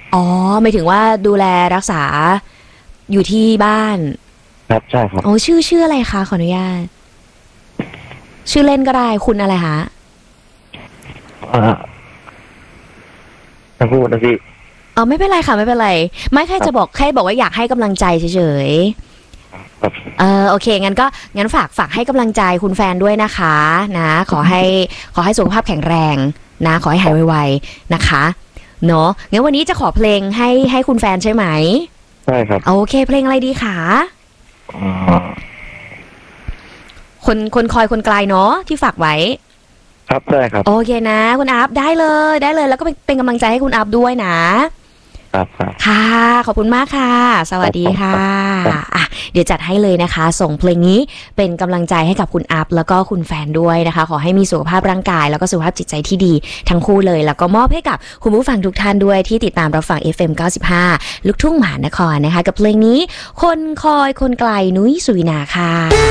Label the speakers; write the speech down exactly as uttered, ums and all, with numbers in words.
Speaker 1: อ๋อหมายถึงว่าดูแลรักษาอยู่ที่บ้าน
Speaker 2: ครับใช่ครับ
Speaker 1: โอ้ชื่อชื่ออะไรคะขออนุญาตชื่อเล่นก็ได้คุณอะไรคะ
Speaker 2: อ่าทั้งคู่นะพี่
Speaker 1: เออไม่เป็นไรค่ะไม่เป็นไรไม่แค่จะบอกแค่บอกว่าอยากให้กำลังใจเฉย
Speaker 2: ครับ
Speaker 1: ๆเออโอเคงั้นก็งั้นฝากฝากให้กำลังใจคุณแฟนด้วยนะคะนะขอให้ขอให้สุขภาพแข็งแรงนะขอให้หายไวๆนะคะเนาะงั้นวันนี้จะขอเพลงให้ให้คุณแฟนใช่ไหม
Speaker 2: ใช่ครับ
Speaker 1: โอเคเพลงอะไรดีคะ
Speaker 2: อ่า
Speaker 1: คนคนคอยคนไกลเนาะที่ฝากไว้
Speaker 2: ครับใช่ครับ
Speaker 1: โอเคนะคุณอัพได้เลยได้เลยแล้วก็เป็นเป็นกำลังใจให้คุณอัพด้วยนะครับ
Speaker 2: ครับ
Speaker 1: ค่ะขอบคุณมากค่ะสวัสดีค่ะอ่ะเดี๋ยวจัดให้เลยนะคะส่งเพลงนี้เป็นกำลังใจให้กับคุณอัพแล้วก็คุณแฟนด้วยนะคะขอให้มีสุขภาพร่างกายแล้วก็สุขภาพจิตใจที่ดีทั้งคู่เลยแล้วก็มอบให้กับคุณผู้ฟังทุกท่านด้วยที่ติดตามรับฟัง เอฟ เอ็ม เก้าสิบห้าลูกทุ่งมหานครนะคะกับเพลงนี้คนคอยคนไกลนุ้ยสุวินาค่ะ